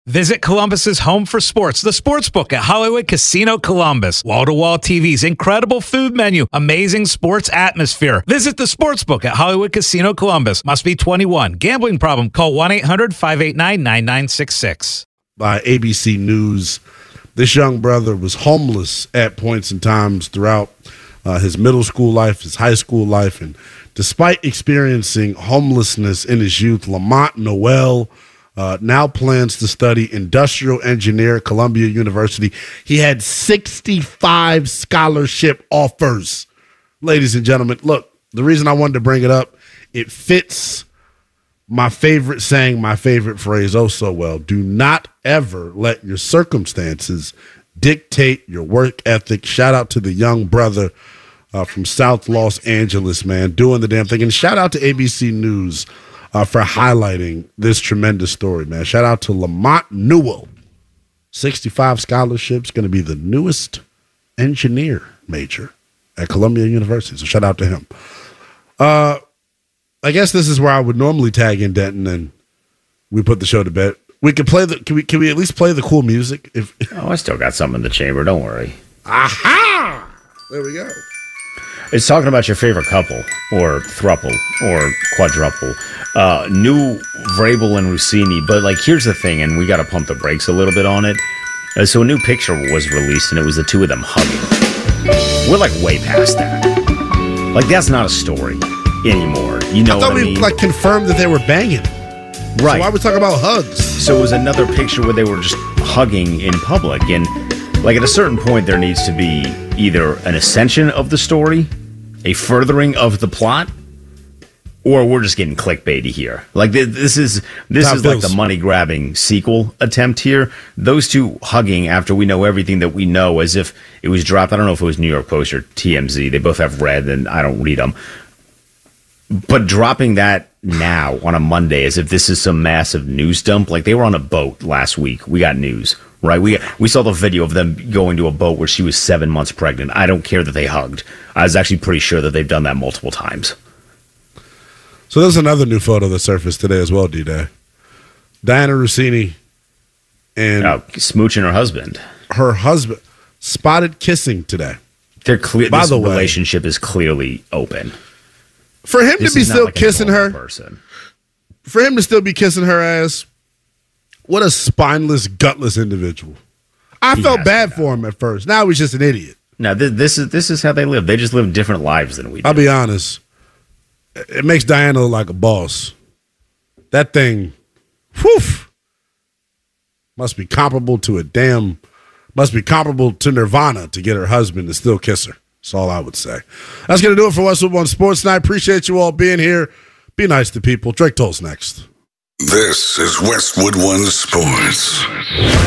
Visit Columbus's home for sports, the Sportsbook at Hollywood Casino Columbus. Wall-to-wall TVs, incredible food menu, amazing sports atmosphere. Visit the Sportsbook at Hollywood Casino Columbus. Must be 21. Gambling problem? Call 1-800-589-9966. By ABC News, this young brother was homeless at points and times throughout his middle school life, his high school life, and despite experiencing homelessness in his youth, Lamont Noel now plans to study industrial engineer at Columbia University. He had 65 scholarship offers. Ladies and gentlemen, look, the reason I wanted to bring it up, it fits my favorite saying, my favorite phrase oh so well. Do not ever let your circumstances dictate your work ethic. Shout out to the young brother from South Los Angeles, man, doing the damn thing. And shout out to ABC News for highlighting this tremendous story, man. Shout out to Lamont Newell. 65 scholarships, going to be the newest engineer major at Columbia University. So shout out to him. I guess this is where I would normally tag in Denton, and we put the show to bed. We could play the. Can we at least play the cool music? I still got something in the chamber. Don't worry. Aha! There we go. It's talking about your favorite couple, or throuple, or quadruple. New Vrabel and Rossini. But, here's the thing, and we got to pump the brakes a little bit on it. So a new picture was released, and it was the two of them hugging. We're, way past that. That's not a story anymore. You know what I mean? I thought we, confirmed that they were banging. Right. So why are we talking about hugs? So it was another picture where they were just hugging in public. And, at a certain point, there needs to be either an ascension of the story, a furthering of the plot, or we're just getting clickbaity here. This is the money grabbing sequel attempt here. Those two hugging after we know everything that we know, as if it was dropped. I don't know if it was New York Post or TMZ. They both have red, and I don't read them. But dropping that now on a Monday, as if this is some massive news dump. They were on a boat last week. We got news, right? We saw the video of them going to a boat where she was 7 months pregnant. I don't care that they hugged. I was actually pretty sure that they've done that multiple times. So there's another new photo that surfaced today as well, D-Day. Diana Rossini and smooching her husband. Her husband spotted kissing today. They're clear. This relationship is clearly open. For him to be still kissing her, for him to still be kissing her ass, what a spineless, gutless individual. I felt bad for him at first. Now he's just an idiot. Now this is how they live. They just live different lives than we do. I'll be honest. It makes Diana look like a boss. That thing, must be comparable to Nirvana to get her husband to still kiss her. That's all I would say. That's going to do it for Westwood One Sports Night. Appreciate you all being here. Be nice to people. Drake Toll's next. This is Westwood One Sports.